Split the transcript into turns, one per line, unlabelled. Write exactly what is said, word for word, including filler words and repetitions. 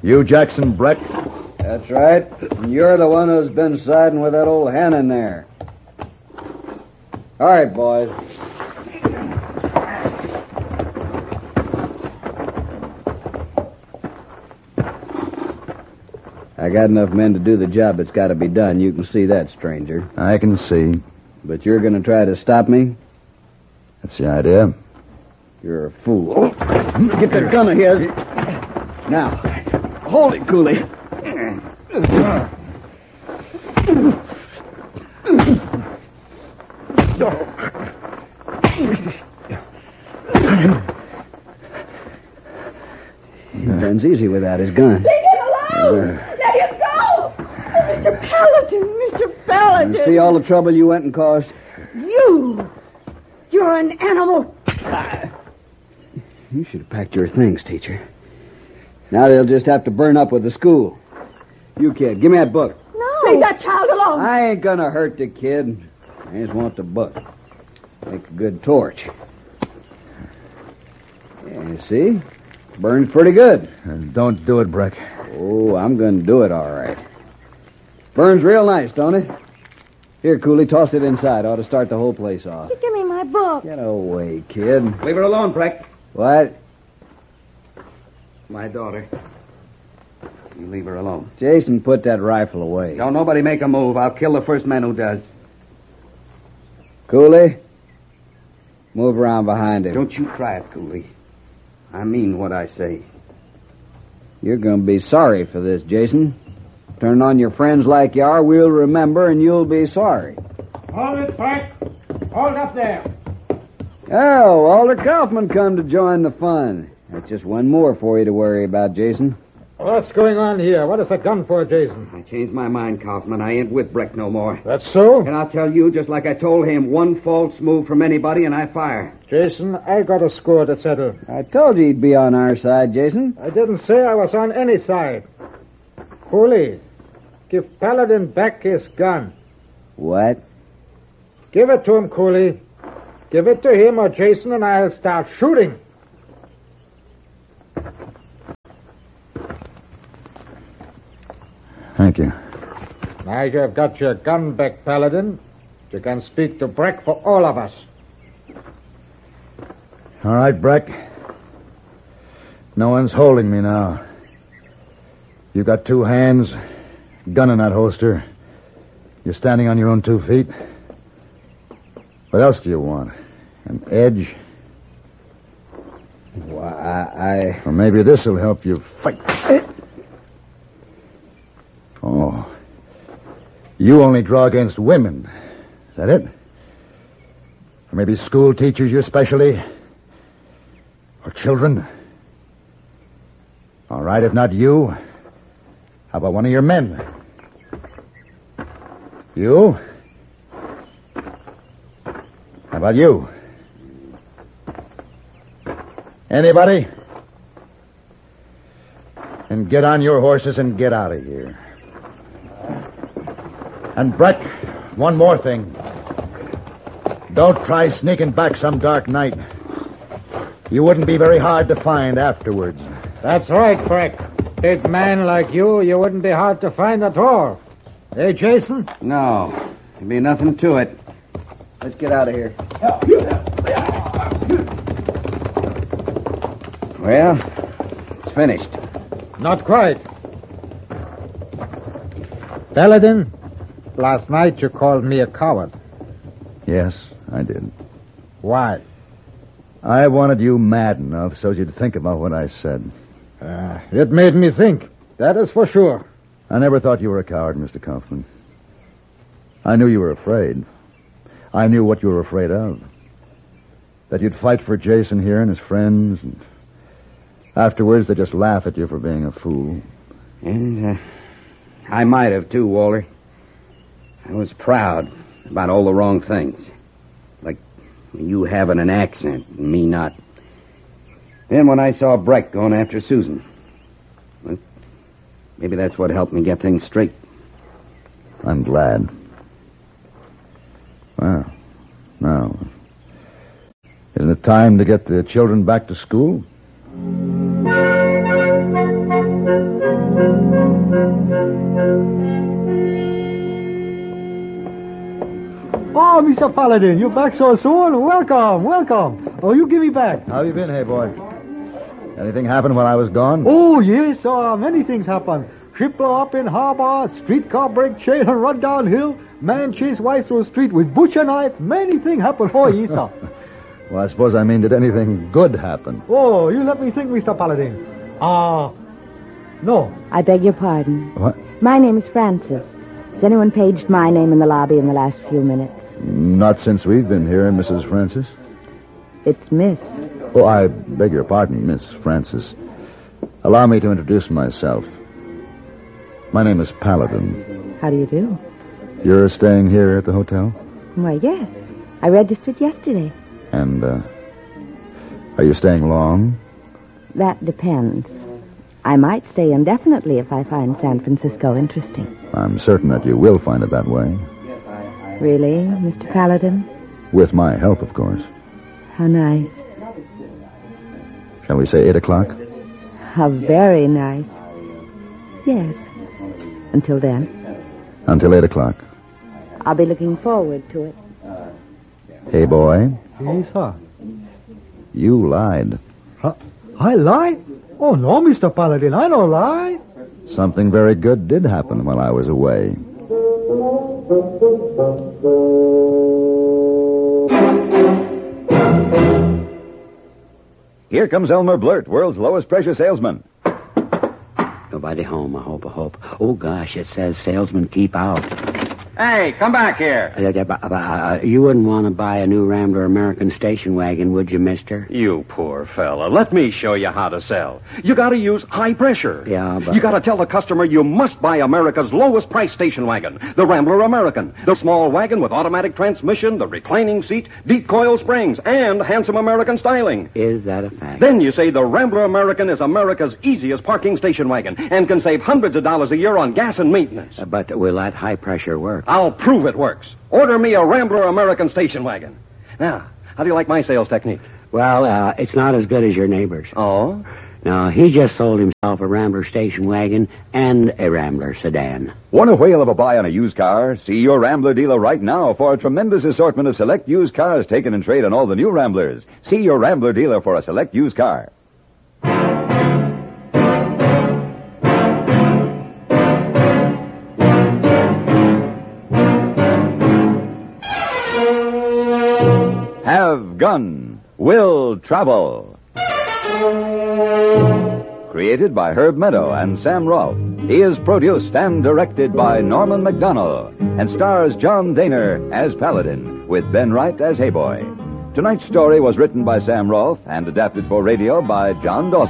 You Jackson Breck?
That's right. And you're the one who's been siding with that old hen in there. All right, boys. I got enough men to do the job that's got to be done. You can see that, stranger.
I can see.
But you're going to try to stop me?
That's the idea.
You're a fool. Get that gun of his. Now, hold it, Cooley. He bends easy without his gun.
Leave him alone! Uh, Let him go! Oh, Mister Paladin, Mister Paladin.
You see all the trouble you went and caused?
You! You're an animal.
You should have packed your things, teacher. Now they'll just have to burn up with the school. You kid, give me that book.
No. Leave that child alone.
I ain't gonna hurt the kid. I just want the book. Make a good torch. Yeah, you see? Burns pretty good.
Uh, don't do it, Breck.
Oh, I'm gonna do it all right. Burns real nice, don't it? Here, Cooley, toss it inside. Ought to start the whole place off.
Give me my book.
Get away, kid.
Leave her alone, Breck.
What?
My daughter. You leave her alone.
Jason, put that rifle away.
Don't nobody make a move. I'll kill the first man who does.
Cooley, move around behind him.
Don't you try it, Cooley. I mean what I say.
You're going to be sorry for this, Jason. Turn on your friends like you are, we'll remember, and you'll be sorry.
Hold it, Frank. Hold up there.
Oh, Walter Kaufman come to join the fun. That's just one more for you to worry about, Jason.
What's going on here? What is that gun for, Jason?
I changed my mind, Kaufman. I ain't with Breck no more.
That's so?
And I'll tell you, just like I told him, one false move from anybody and I fire.
Jason, I got a score to settle.
I told you he'd be on our side, Jason.
I didn't say I was on any side. Cooley, give Paladin back his gun.
What?
Give it to him, Cooley. Give it to him or Jason and I'll start shooting.
Thank you.
Now you've got your gun back, Paladin. You can speak to Breck for all of us.
All right, Breck. No one's holding me now. You've got two hands, gun in that holster. You're standing on your own two feet. What else do you want? An edge?
Well, I... I...
Or maybe this will help you fight. Oh. You only draw against women. Is that it? Or maybe school teachers, your specialty? Or children? All right, if not you, how about one of your men? You? How about you? Anybody? And get on your horses and get out of here. And Breck, one more thing. Don't try sneaking back some dark night. You wouldn't be very hard to find afterwards.
That's right, Breck. Big man like you, you wouldn't be hard to find at all. Hey, Jason?
No, there'd be nothing to it.
Let's get out of here.
Well, it's finished.
Not quite. Paladin, last night you called me a coward.
Yes, I did.
Why?
I wanted you mad enough so you'd think about what I said.
Uh, it made me think. That is for sure.
I never thought you were a coward, Mister Kaufman. I knew you were afraid. I knew what you were afraid of. That you'd fight for Jason here and his friends, and afterwards they'd just laugh at you for being a fool.
And uh, I might have, too, Walter. I was proud about all the wrong things. Like you having an accent and me not. Then when I saw Breck going after Susan, well, maybe that's what helped me get things straight.
I'm glad. Well, now, isn't it time to get the children back to school?
Oh, Mister Paladin, you're back so soon? Welcome, welcome. Oh, you give me back.
How you been, hey boy? Anything happened while I was gone?
Oh, yes, uh, many things happen. Ship blow up in harbor, streetcar break chain and run downhill, man chase wife through the street with butcher knife. Many things happen for you, sir.
Well, I suppose I mean, did anything good happen?
Oh, you let me think, Mister Paladin. Ah, uh, no.
I beg your pardon.
What?
My name is Francis. Has anyone paged my name in the lobby in the last few minutes?
Not since we've been here, Missus Francis.
It's Miss.
Oh, I beg your pardon, Miss Francis. Allow me to introduce myself. My name is Paladin.
How do you do?
You're staying here at the hotel?
Why, yes. I registered yesterday.
And, uh, are you staying long?
That depends. I might stay indefinitely if I find San Francisco interesting.
I'm certain that you will find it that way.
Really, Mister Paladin?
With my help, of course.
How nice.
Shall we say eight o'clock?
How very nice. Yes. Until then.
Until eight o'clock.
I'll be looking forward to it.
Hey, boy.
Yes, sir.
You lied.
Huh? I lie? Oh, no, Mister Paladin, I don't lie.
Something very good did happen while I was away.
Here comes Elmer Blurt, world's lowest pressure salesman.
Nobody home, I hope, I hope. Oh, gosh, it says salesmen keep out.
Hey, come back here.
Uh, uh, you wouldn't want to buy a new Rambler American station wagon, would you, mister?
You poor fella. Let me show you how to sell. You gotta use high pressure.
Yeah, but...
You gotta tell the customer you must buy America's lowest price station wagon, the Rambler American. The small wagon with automatic transmission, the reclining seat, deep coil springs, and handsome American styling.
Is that a fact?
Then you say the Rambler American is America's easiest parking station wagon and can save hundreds of dollars a year on gas and maintenance.
Uh, but will that high pressure work?
I'll prove it works. Order me a Rambler American station wagon. Now, how do you like my sales technique?
Well, uh, it's not as good as your neighbor's.
Oh?
No, he just sold himself a Rambler station wagon and a Rambler sedan.
Want a whale of a buy on a used car? See your Rambler dealer right now for a tremendous assortment of select used cars taken in trade on all the new Ramblers. See your Rambler dealer for a select used car. Have gun, will travel. Created by Herb Meadow and Sam Rolfe. He is produced and directed by Norman McDonnell and stars John Daner as Paladin with Ben Wright as Hey Boy. Tonight's story was written by Sam Rolfe and adapted for radio by John Dawson.